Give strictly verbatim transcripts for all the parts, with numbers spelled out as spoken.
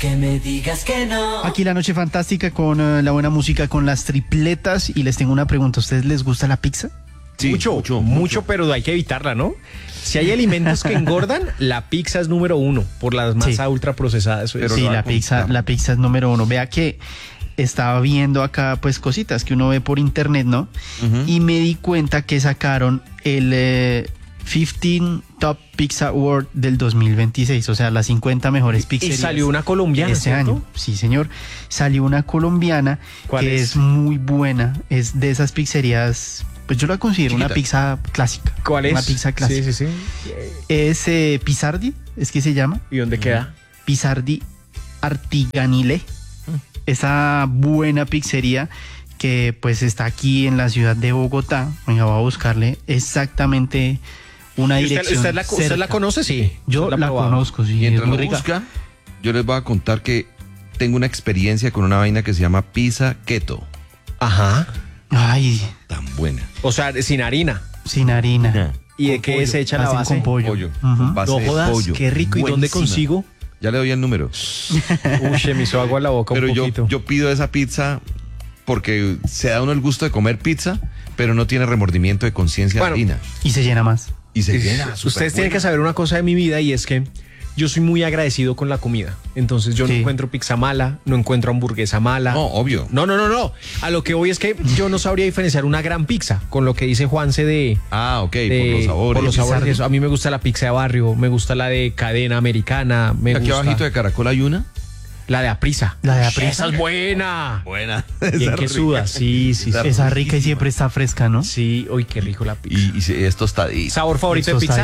Que me digas que no. Aquí la noche fantástica con uh, la buena música, con las tripletas. Y les tengo una pregunta, ¿a ustedes les gusta la pizza? Sí, mucho, mucho, mucho, pero hay que evitarla, ¿no? Si hay alimentos que engordan, la pizza es número uno por las masa Sí. ultra procesadas. Pero sí, la pizza, la pizza es número uno. Vea que estaba viendo acá pues cositas que uno ve por internet, ¿no? Uh-huh. Y me di cuenta que sacaron el eh, quince Top Pizza Award del dos mil veintiséis, o sea, las cincuenta mejores pizzerías. Y salió una colombiana este ¿cierto? año. Sí, señor. Salió una colombiana que es? es muy buena. Es de esas pizzerías, pues yo la considero Chiquita. Una pizza clásica. ¿Cuál es? Una pizza clásica. Sí, sí, sí. Es eh, Pizzardi, es que se llama. ¿Y dónde uh-huh. queda? Pizzardi Artiganile. Uh-huh. Esa buena pizzería que pues está aquí en la ciudad de Bogotá. Venga, voy a buscarle exactamente una dirección. ¿Usted, usted, la, ¿Usted la conoce? Sí. Yo la, la conozco, sí. Mientras es muy lo rica. busca, yo les voy a contar que tengo una experiencia con una vaina que se llama pizza keto. Ajá. Ay. Tan buena. O sea, sin harina. Sin harina. ¿Y de qué se echa la base? Con pollo. pollo. Uh-huh. Con base no de jodas, pollo. Qué rico. Buenísima. ¿Y dónde consigo? Ya le doy el número. Uy, se me hizo agua a la boca pero un yo, poquito. yo pido esa pizza porque se da uno el gusto de comer pizza, pero no tiene remordimiento de conciencia bueno, harina. Y se llena más. Y se es, llena. Ustedes tienen que saber una cosa de mi vida y es que yo soy muy agradecido con la comida. Entonces yo sí. no encuentro pizza mala, no encuentro hamburguesa mala. No, obvio. No, no, no, no. A lo que voy es que yo no sabría diferenciar una gran pizza con lo que dice Juanse de... Ah, ok, de, por los sabores. Por los sabores. Eso. A mí me gusta la pizza de barrio, me gusta la de cadena americana. Me Aquí gusta... abajito de Caracol hay una. La de Aprisa. La de Aprisa. Esa es buena. Buena. Bien que suda. Sí, sí, sí. Esa rica y siempre está fresca, ¿no? Sí, uy, qué rico la pizza. Y, y es tostadita. ¿Sabor favorito de pizza?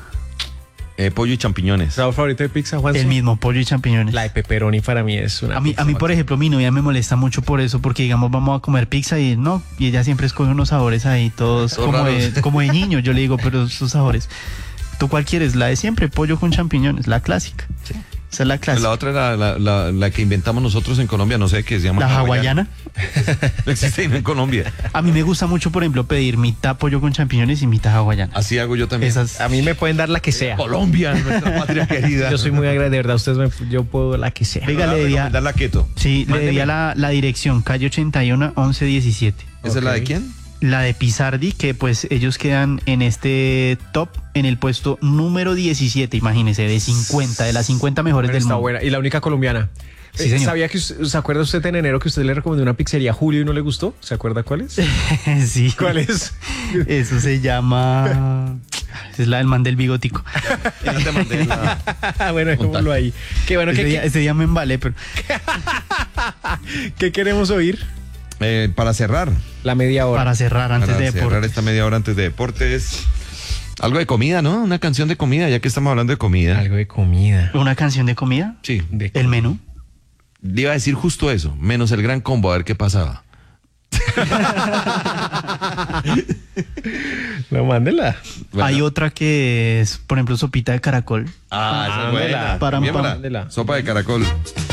Eh, pollo y champiñones. ¿Sabor favorito de pizza, Juan? El mismo, pollo y champiñones. La de pepperoni para mí es una A mí, a mí por ejemplo, mi novia me molesta mucho por eso, porque digamos, vamos a comer pizza y no, y ella siempre escoge unos sabores ahí, todos como de, como de niño. Yo le digo, pero esos sabores, ¿tú cuál quieres? La de siempre, pollo con champiñones, la clásica. Sí. Esa es la clásica. La otra era la, la, la que inventamos nosotros en Colombia, no sé, qué se llama. La hawaiana. No existe en Colombia. A mí me gusta mucho, por ejemplo, pedir mitad pollo con champiñones y mitad hawaiana. Así hago yo también. Esas, a mí me pueden dar la que sea. Colombia, nuestra patria querida. Yo soy muy agradecido, de verdad, ustedes me, yo puedo la que sea. Venga, le diría la keto. Sí, Mándeme. Le diría la, la dirección, calle ochenta y uno, once diecisiete. ¿Esa okay. es la de quién? La de Pizzardi, que pues ellos quedan en este top en el puesto número diecisiete, imagínese, de cincuenta, de las cincuenta mejores Pero del está mundo. Buena. Y la única colombiana. Sí, señor. ¿Sabía que se acuerda usted en enero que usted le recomendó una pizzería a Julio y no le gustó? ¿Se acuerda cuál es? Sí. ¿Cuál es? Eso se llama... Es la del man del bigotico. Ya te mandé la... Bueno, dejémoslo ahí. Qué bueno ese, que, día, ese día me embalé, pero... ¿Qué queremos oír? Eh, para cerrar. La media hora. Para cerrar antes para de deportes. Para cerrar esta media hora antes de deportes. Algo de comida, ¿no? Una canción de comida, ya que estamos hablando de comida. Algo de comida. ¿Una canción de comida? Sí. De ¿El menú? Le iba a decir justo eso, menos el gran combo, a ver qué pasaba. No, mándela. Bueno. Hay otra que es, por ejemplo, sopita de caracol. Ah, esa es buena. Para, para, Sopa de caracol.